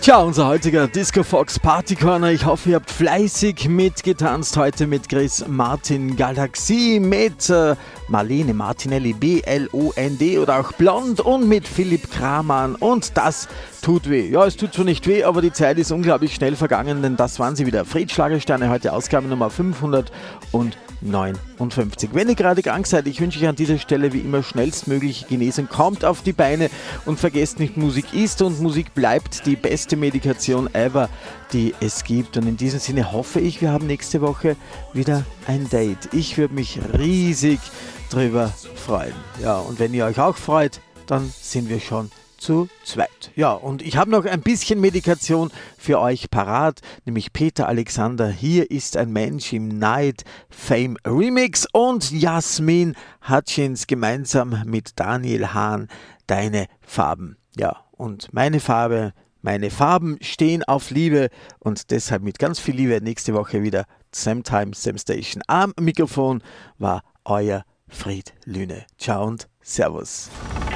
Tja, unser heutiger Disco Fox Party Corner. Ich hoffe, ihr habt fleißig mitgetanzt. Heute mit Chris Martin Galaxie, mit Marlene Martinelli, BLOND oder auch Blond und mit Philipp Kramann. Und das tut weh. Ja, es tut zwar nicht weh, aber die Zeit ist unglaublich schnell vergangen, denn das waren sie wieder. Fred Schlagersterne, heute Ausgabe Nummer 559. Wenn ihr gerade krank seid, ich wünsche euch an dieser Stelle wie immer schnellstmögliche Genesung. Kommt auf die Beine und vergesst nicht, Musik ist und Musik bleibt die beste Medikation ever, die es gibt. Und in diesem Sinne hoffe ich, wir haben nächste Woche wieder ein Date. Ich würde mich riesig drüber freuen. Ja, und wenn ihr euch auch freut, dann sind wir schon zu zweit. Ja, und ich habe noch ein bisschen Medikation für euch parat, nämlich Peter Alexander, Hier ist ein Mensch im Night Fame Remix und Jasmin Hutchins gemeinsam mit Daniel Hahn, Deine Farben. Ja, und meine Farben stehen auf Liebe und deshalb mit ganz viel Liebe nächste Woche wieder Same Time, Same Station. Am Mikrofon war euer Fred Lüne. Ciao und Servus.